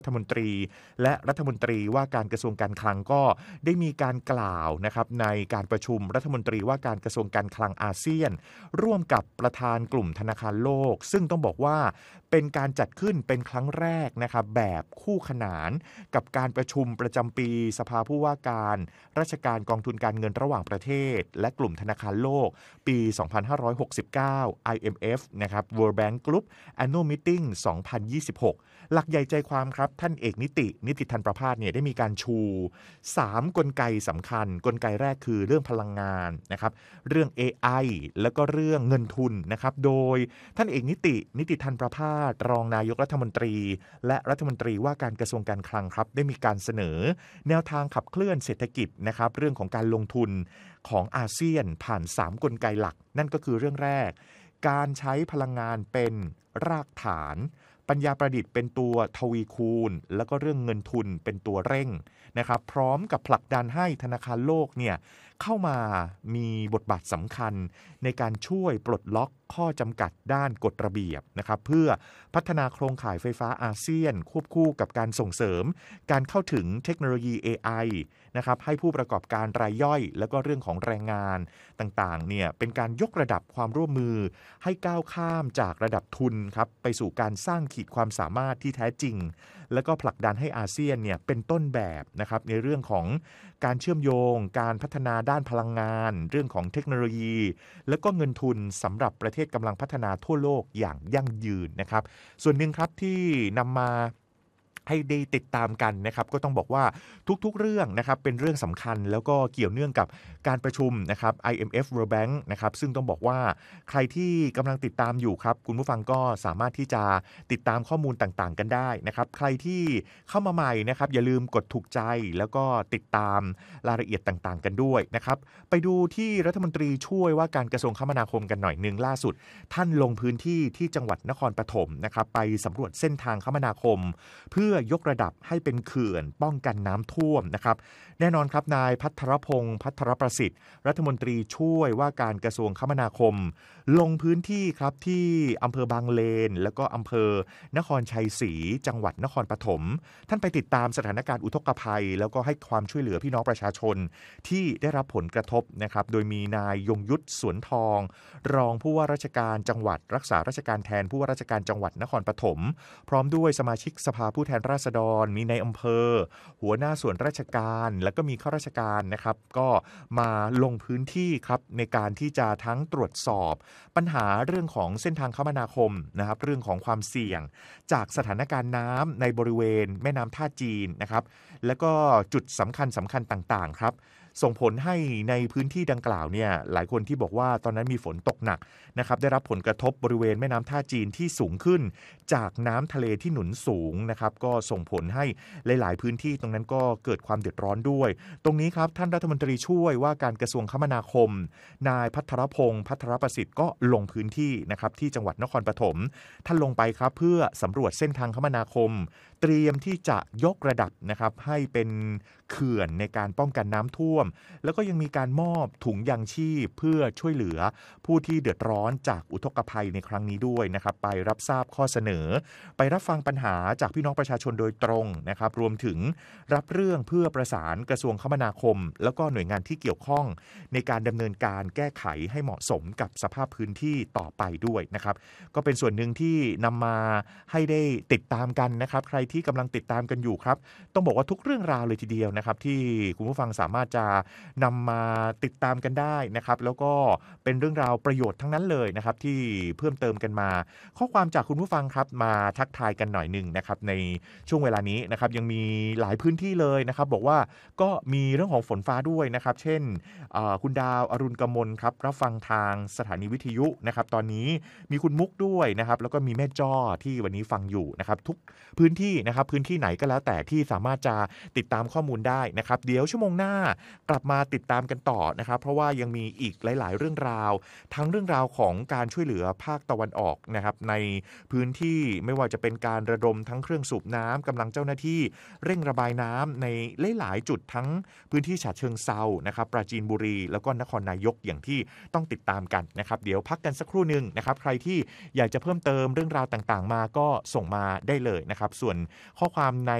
รัฐมนตรีและรัฐมนตรีว่าการกระทรวงการคลังก็ได้มีการกล่าวนะครับในการประชุมรัฐมนตรีว่าการกระทรวงการคลังอาเซียนร่วมกับประธานกลุ่มธนาคารโลกซึ่งต้องบอกว่าเป็นการจัดขึ้นเป็นครั้งแรกนะครับแบบคู่ขนานกับการประชุมประจำปีสภาผู้ว่าการราชการกองทุนการเงินระหว่างประเทศและกลุ่มธนาคารโลกปี 2569 IMF นะครับ World Bank Group Annual Meeting 2026 หลักใหญ่ใจความครับท่านเอกนิติธันประภาสเนี่ยได้มีการชู3กลไกสำคัญกลไกแรกคือเรื่องพลังงานนะครับเรื่อง AI แล้วก็เรื่องเงินทุนนะครับโดยท่านเอกนิติธันประภาสรองนายกรัฐมนตรีและรัฐมนตรีว่าการกระทรวงการคลังครับได้มีการเสนอแนวทางขับเคลื่อนเศรษฐกิจนะครับเรื่องของการลงทุนของอาเซียนผ่าน3กลไกหลักนั่นก็คือเรื่องแรกการใช้พลังงานเป็นรากฐานปัญญาประดิษฐ์เป็นตัวทวีคูณแล้วก็เรื่องเงินทุนเป็นตัวเร่งนะครับพร้อมกับผลักดันให้ธนาคารโลกเนี่ยเข้ามามีบทบาทสำคัญในการช่วยปลดล็อกข้อจำกัดด้านกฎระเบียบนะครับเพื่อพัฒนาโครงข่ายไฟฟ้าอาเซียนควบคู่กับการส่งเสริมการเข้าถึงเทคโนโลยี AI นะครับให้ผู้ประกอบการรายย่อยแล้วก็เรื่องของแรงงานต่างๆเนี่ยเป็นการยกระดับความร่วมมือให้ก้าวข้ามจากระดับทุนครับไปสู่การสร้างขีดความสามารถที่แท้จริงแล้วก็ผลักดันให้อาเซียนเนี่ยเป็นต้นแบบนะครับในเรื่องของการเชื่อมโยงการพัฒนาด้านพลังงานเรื่องของเทคโนโลยีแล้วก็เงินทุนสำหรับประเทศกำลังพัฒนาทั่วโลกอย่างยั่งยืนนะครับส่วนหนึ่งครับที่นำมาให้ได้ติดตามกันนะครับก็ต้องบอกว่าทุกๆเรื่องนะครับเป็นเรื่องสำคัญแล้วก็เกี่ยวเนื่องกับการประชุมนะครับ IMF World Bank นะครับซึ่งต้องบอกว่าใครที่กำลังติดตามอยู่ครับคุณผู้ฟังก็สามารถที่จะติดตามข้อมูลต่างๆกันได้นะครับใครที่เข้ามาใหม่นะครับอย่าลืมกดถูกใจแล้วก็ติดตามรายละเอียดต่างๆกันด้วยนะครับไปดูที่รัฐมนตรีช่วยว่าการกระทรวงคมนาคมกันหน่อยนึงล่าสุดท่านลงพื้นที่ที่จังหวัดนครปฐมนะครับไปสำรวจเส้นทางคมนาคมเพื่อยกระดับให้เป็นเขื่อนป้องกันน้ำท่วมนะครับแน่นอนครับนายภัทรพงศ์ภัทรประสิทธิ์รัฐมนตรีช่วยว่าการกระทรวงคมนาคมลงพื้นที่ครับที่อำเภอบางเลนแล้วก็อำเภอนครชัยศรีจังหวัดนครปฐมท่านไปติดตามสถานการณ์อุทกภัยแล้วก็ให้ความช่วยเหลือพี่น้องประชาชนที่ได้รับผลกระทบนะครับโดยมีนายยงยุทธสวนทองรองผู้ว่าราชการจังหวัดรักษาราชการแทนผู้ว่าราชการจังหวัดนครปฐมพร้อมด้วยสมาชิกสภาผู้แทนราษฎรมีในอำเภอหัวหน้าส่วนราชการแล้วก็มีข้าราชการนะครับก็มาลงพื้นที่ครับในการที่จะทั้งตรวจสอบปัญหาเรื่องของเส้นทางคมนาคมนะครับเรื่องของความเสี่ยงจากสถานการณ์น้ำในบริเวณแม่น้ำท่าจีนนะครับแล้วก็จุดสำคัญต่างๆครับส่งผลให้ในพื้นที่ดังกล่าวเนี่ยหลายคนที่บอกว่าตอนนั้นมีฝนตกหนักนะครับได้รับผลกระทบบริเวณแม่น้ำท่าจีนที่สูงขึ้นจากน้ำทะเลที่หนุนสูงนะครับก็ส่งผลให้หลายๆพื้นที่ตรงนั้นก็เกิดความเดือดร้อนด้วยตรงนี้ครับท่านรัฐมนตรีช่วยว่าการกระทรวงคมนาคมนายภัทรพงศ์ภัทรประสิทธิ์ก็ลงพื้นที่นะครับที่จังหวัดนครปฐมท่านลงไปครับเพื่อสำรวจเส้นทางคมนาคมเตรียมที่จะยกระดับนะครับให้เป็นเขื่อนในการป้องกันน้ำท่วมแล้วก็ยังมีการมอบถุงยางชีพเพื่อช่วยเหลือผู้ที่เดือดร้อนจากอุทกภัยในครั้งนี้ด้วยนะครับไปรับทราบข้อเสนอไปรับฟังปัญหาจากพี่น้องประชาชนโดยตรงนะครับรวมถึงรับเรื่องเพื่อประสานกระทรวงคมนาคมแล้วก็หน่วยงานที่เกี่ยวข้องในการดำเนินการแก้ไขให้เหมาะสมกับสภาพพื้นที่ต่อไปด้วยนะครับก็เป็นส่วนหนึ่งที่นำมาให้ได้ติดตามกันนะครับใครที่กำลังติดตามกันอยู่ครับต้องบอกว่าทุกเรื่องราวเลยทีเดียวนะครับที่คุณผู้ฟังสามารถจะนำมาติดตามกันได้นะครับแล้วก็เป็นเรื่องราวประโยชน์ทั้งนั้นเลยนะครับที่เพิ่มเติมกันมาข้อความจากคุณผู้ฟังครับมาทักทายกันหน่อยนึงนะครับในช่วงเวลานี้นะครับยังมีหลายพื้นที่เลยนะครับบอกว่าก็มีเรื่องของฝนฟ้าด้วยนะครับเช่นคุณดาวอรุณกมลครับรับฟังทางสถานีวิทยุนะครับตอนนี้มีคุณมุกด้วยนะครับแล้วก็มีแม่จ้อที่วันนี้ฟังอยู่นะครับทุกพื้นที่นะครับพื้นที่ไหนก็แล้วแต่ที่สามารถจะติดตามข้อมูลได้นะครับเดี๋ยวชั่วโมงหน้ากลับมาติดตามกันต่อนะครับเพราะว่ายังมีอีกหลายๆเรื่องราวทั้งเรื่องราวของการช่วยเหลือภาคตะวันออกนะครับในพื้นที่ไม่ว่าจะเป็นการระดมทั้งเครื่องสูบน้ำกำลังเจ้าหน้าที่เร่งระบายน้ำในหลายๆจุดทั้งพื้นที่ฉะเชิงเทรานะครับปราจีนบุรีแล้วก็นครนายกอย่างที่ต้องติดตามกันนะครับเดี๋ยวพักกันสักครู่นึงนะครับใครที่อยากจะเพิ่มเติมเรื่องราวต่างๆมาก็ส่งมาได้เลยนะครับส่วนข้อความใน